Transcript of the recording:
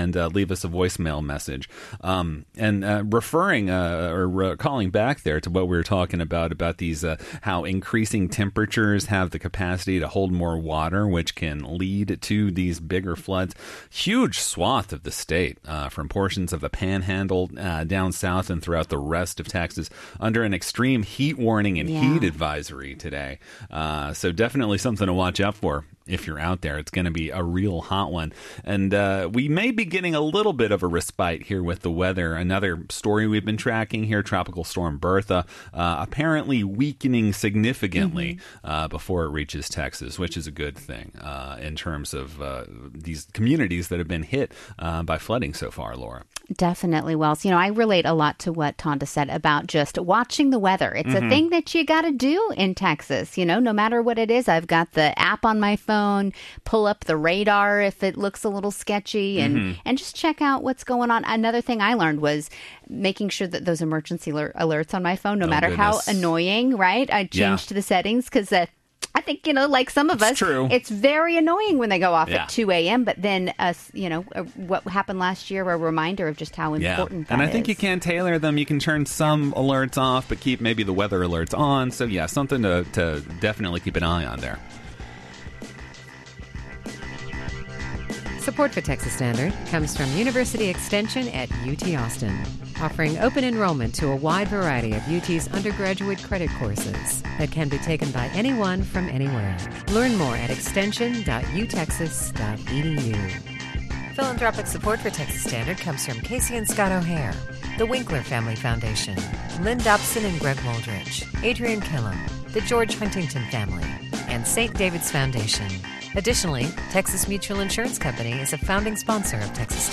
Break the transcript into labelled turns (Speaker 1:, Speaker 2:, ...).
Speaker 1: and leave us a voicemail message. Referring or calling back there to what we were talking about these how increasing temperatures have the capacity to hold more water, which can lead to these bigger floods. Huge swath of the state, from portions of the Panhandle down south and throughout the rest of Texas, under an extreme heat warning and heat advisory today. So definitely something to watch out for. If you're out there, it's going to be a real hot one. And we may be getting a little bit of a respite here with the weather. Another story we've been tracking here, Tropical Storm Bertha, apparently weakening significantly before it reaches Texas, which is a good thing in terms of these communities that have been hit by flooding so far, Laura.
Speaker 2: Definitely, Wells. I relate a lot to what Tonda said about just watching the weather. It's a thing that you got to do in Texas. No matter what it is, I've got the app on my phone, pull up the radar if it looks a little sketchy, and just check out what's going on. Another thing I learned was making sure that those emergency alerts on my phone, no matter how annoying, right? I changed to the settings because I think, like some of us, it's very annoying when they go off at 2 a.m. But then, what happened last year, a reminder of just how important that is.
Speaker 1: And I think you can tailor them. You can turn some alerts off, but keep maybe the weather alerts on. So, something to definitely keep an eye on there.
Speaker 3: Support for Texas Standard comes from University Extension at UT Austin, offering open enrollment to a wide variety of UT's undergraduate credit courses that can be taken by anyone from anywhere. Learn more at extension.utexas.edu. Philanthropic support for Texas Standard comes from Casey and Scott O'Hare, the Winkler Family Foundation, Lynn Dobson and Greg Moldridge, Adrian Killam, the George Huntington Family, and St. David's Foundation. Additionally, Texas Mutual Insurance Company is a founding sponsor of Texas